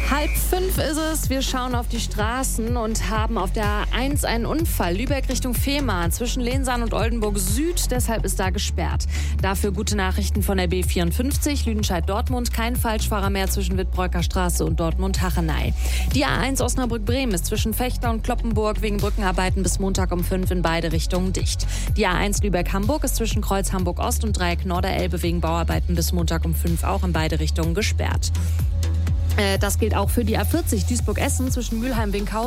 4:30 ist es. Wir schauen auf die Straßen und haben auf der A1 einen Unfall. Lübeck Richtung Fehmarn zwischen Lehnsaan und Oldenburg Süd. Deshalb ist da gesperrt. Dafür gute Nachrichten von der B54 Lüdenscheid-Dortmund. Kein Falschfahrer mehr zwischen Wittbreuker Straße und Dortmund-Hachenay. Die A1 Osnabrück-Bremen ist zwischen Fechter und Kloppenburg wegen Brückenarbeiten bis Montag um 5 in beide Richtungen dicht. Die A1 Lübeck-Hamburg ist zwischen Kreuz Hamburg-Ost und Dreieck Norderelbe wegen Bauarbeiten bis Montag um 5 auch in beide Richtungen gesperrt. Das gilt auch für die A40 Duisburg-Essen zwischen Mülheim-Winkau